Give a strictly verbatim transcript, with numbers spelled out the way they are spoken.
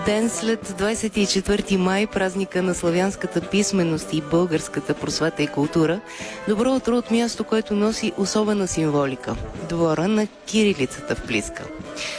ден след двадесет и четвърти май, празника на славянската писменост и българската просвета и култура. Добро утро от място, което носи особена символика – двора на кирилицата в Плиска.